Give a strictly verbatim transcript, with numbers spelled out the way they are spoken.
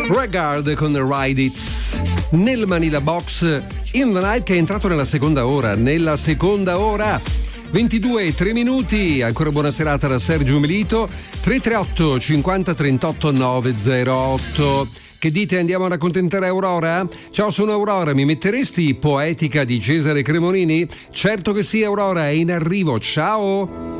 Regard con Ride It nel Manila Box in the Night, che è entrato nella seconda ora. Nella seconda ora ventidue e tre minuti. Ancora buona serata da Sergio Melito. Tre tre otto cinquanta trentotto novecentotto. Che dite, andiamo ad accontentare Aurora? Ciao, sono Aurora, mi metteresti Poetica di Cesare Cremonini? Certo che sì, Aurora, è in arrivo, ciao!